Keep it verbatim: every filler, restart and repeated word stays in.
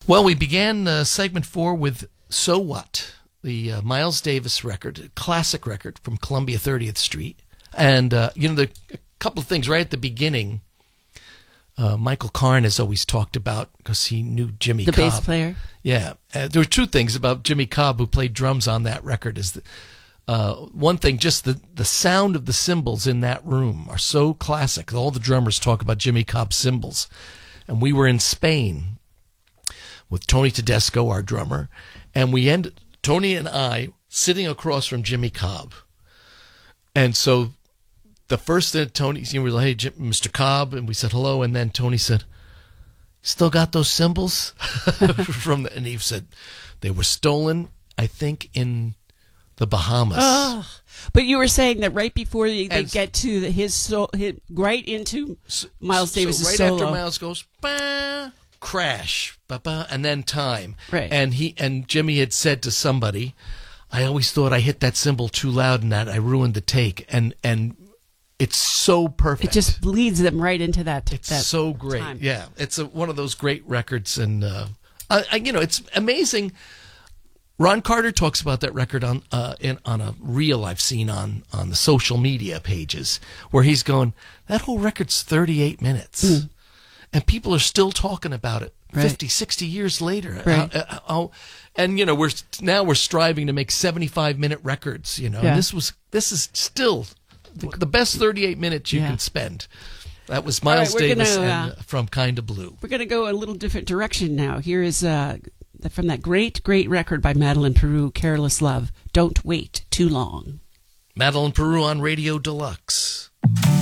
Well, we began uh, segment four with So What, the uh, Miles Davis record, classic record from Columbia thirtieth Street. And, uh, you know, the, a couple of things right at the beginning, uh, Michael Karn has always talked about, because he knew Jimmy the Cobb. bass player. Yeah. Uh, there were two things about Jimmy Cobb, who played drums on that record. Is that, uh, one thing, just the, the sound of the cymbals in that room are so classic. All the drummers talk about Jimmy Cobb's cymbals. And we were in Spain with Tony Tedesco, our drummer, and we ended, Tony and I, sitting across from Jimmy Cobb. And so the first thing Tony, you know, we were like, hey, Jim, Mister Cobb, and we said hello, and then Tony said, still got those cymbals? From the, and he said, they were stolen, I think, in the Bahamas. Oh, but you were saying that right before they, they And- get to the, his, so, his, right into Miles So Davis' right solo. after Miles goes, bah, crash, bah, bah, and then time. Right. And he and Jimmy had said to somebody, I always thought I hit that cymbal too loud and that I ruined the take. And and it's so perfect. It just leads them right into that. It's that so great. time. Yeah, it's a, one of those great records, and uh, I, I, you know, it's amazing. Ron Carter talks about that record on uh, in, on a reel I've seen on, on the social media pages, where he's going, that whole record's thirty-eight minutes. Mm. And people are still talking about it Right. fifty, sixty years later. Right. Uh, uh, oh, and, you know, we're now we're striving to make seventy-five minute records, you know. Yeah. And this was this is still the, the best thirty-eight minutes you Yeah. can spend. That was All right, Miles we're Davis gonna, and, uh, uh, from Kinda Blue. We're going to go a little different direction now. Here is uh, from that great, great record by Madeline Peru, Careless Love, Don't Wait Too Long. Madeline Peru on Radio Deluxe.